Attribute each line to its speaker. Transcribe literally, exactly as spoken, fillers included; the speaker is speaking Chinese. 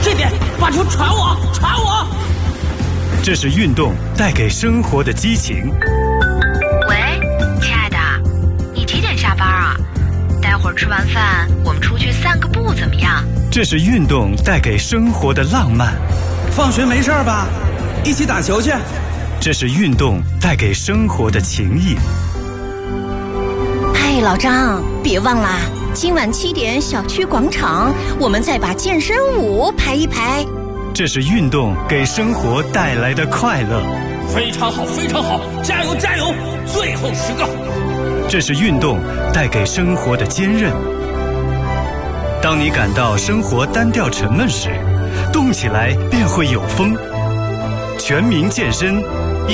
Speaker 1: 这边，把球传我，传我。
Speaker 2: 这是运动带给生活的激情。
Speaker 3: 喂，亲爱的，你几点下班啊？待会儿吃完饭，我们出去散个步怎么样？
Speaker 2: 这是运动带给生活的浪漫。
Speaker 4: 放学没事吧？一起打球去。
Speaker 2: 这是运动带给生活的情谊。
Speaker 5: 嘿，老张，别忘了今晚七点小区广场，我们再把健身舞排一排。
Speaker 2: 这是运动给生活带来的快乐。
Speaker 1: 非常好，非常好，加油加油！最后十个。
Speaker 2: 这是运动带给生活的坚韧。当你感到生活单调沉闷时，动起来便会有风。全民健身。